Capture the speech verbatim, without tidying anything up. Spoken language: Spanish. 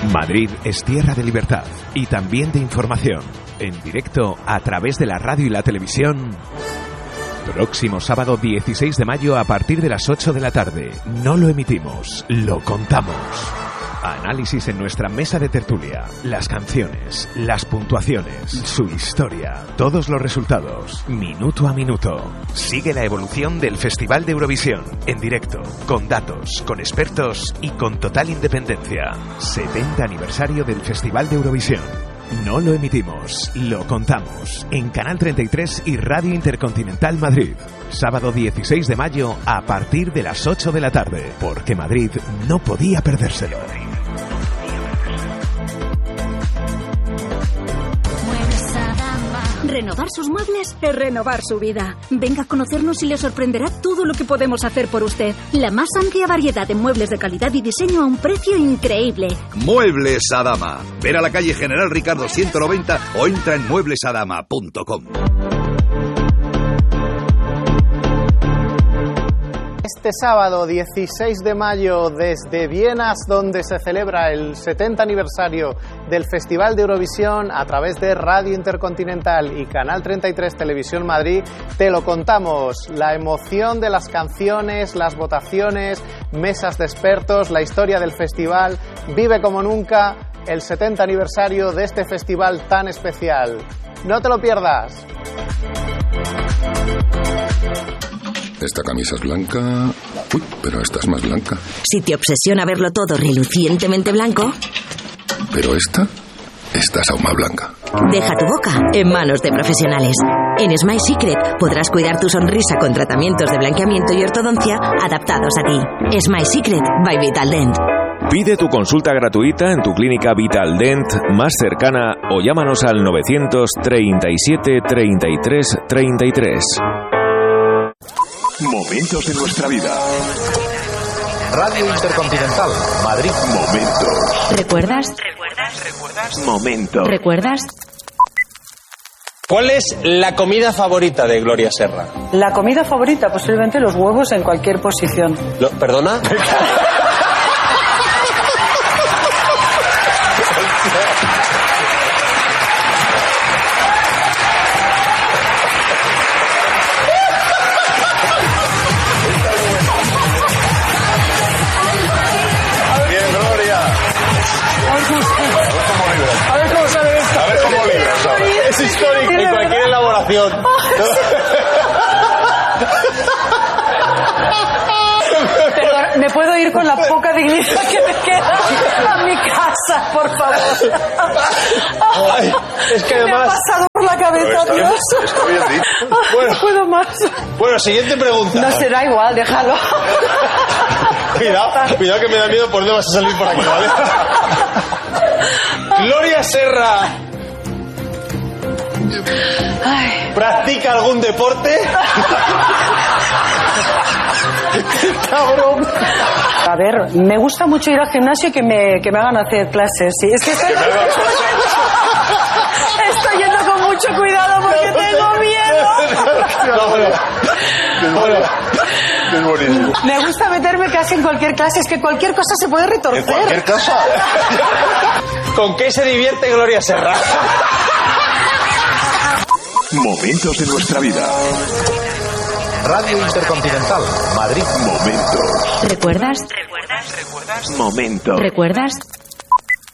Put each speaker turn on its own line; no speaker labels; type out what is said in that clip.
Madrid es tierra de libertad y también de información. En directo a través de la radio y la televisión. Próximo sábado dieciséis de mayo a partir de las ocho de la tarde. No lo emitimos, lo contamos. Análisis en nuestra mesa de tertulia. Las canciones, las puntuaciones, su historia, todos los resultados, minuto a minuto. Sigue la evolución del Festival de Eurovisión, en directo, con datos, con expertos y con total independencia. setenta aniversario del Festival de Eurovisión. No lo emitimos, lo contamos. En Canal treinta y tres y Radio Intercontinental Madrid. Sábado dieciséis de mayo a partir de las ocho de la tarde. Porque Madrid no podía perdérselo.
Renovar sus muebles es renovar su vida. Venga a conocernos y le sorprenderá todo lo que podemos hacer por usted. La más amplia variedad de muebles de calidad y diseño a un precio increíble.
Muebles Adama. Ven a la calle General Ricardo ciento noventa o entra en muebles adama punto com.
Este sábado dieciséis de mayo desde Viena, donde se celebra el setenta aniversario del Festival de Eurovisión, a través de Radio Intercontinental y Canal treinta y tres Televisión Madrid, te lo contamos. La emoción de las canciones, las votaciones, mesas de expertos, la historia del festival. Vive como nunca el setenta aniversario de este festival tan especial. No te lo pierdas.
Esta camisa es blanca. Uy, pero esta es más blanca.
Si te obsesiona verlo todo relucientemente blanco...
Pero esta... esta es aún más blanca.
Deja tu boca en manos de profesionales. En Smile Secret podrás cuidar tu sonrisa con tratamientos de blanqueamiento y ortodoncia adaptados a ti. Smile Secret by Vitaldent.
Pide tu consulta gratuita en tu clínica Vitaldent más cercana o llámanos al novecientos treinta y siete treinta y tres treinta y tres.
Momentos de nuestra vida.
Radio Intercontinental, Madrid.
Momentos.
¿Recuerdas?
¿Recuerdas? ¿Recuerdas? Momentos.
¿Recuerdas?
¿Cuál es la comida favorita de Gloria Serra?
La comida favorita, posiblemente los huevos en cualquier posición.
Lo, ¿Perdona? Es histórico en cualquier elaboración.
Perdón, ¿me puedo ir con la poca dignidad que me queda a mi casa, por favor?
Ay, es que además...
Me ha pasado por la cabeza,
está,
Dios.
Está bien dicho. Bueno,
no puedo más.
Bueno, siguiente pregunta.
No será igual, déjalo.
Cuidado, cuidado que me da miedo por dónde vas a salir por aquí, ¿vale? Gloria Serra.
Ay.
¿Practica algún deporte?
Cabrón. A ver, me gusta mucho ir al gimnasio y que me, que me hagan hacer clases. Sí, es que estoy, estoy yendo con mucho cuidado porque tengo miedo.
No, bueno. Bueno.
Es buenísimo.
Me gusta meterme casi en cualquier clase, es que cualquier cosa se puede retorcer.
¿En cualquier cosa? ¿Con qué se divierte Gloria Serra?
Momentos de nuestra vida.
Radio Intercontinental, Madrid.
Momentos.
¿Recuerdas?
¿Recuerdas? ¿Recuerdas? Momentos.
¿Recuerdas?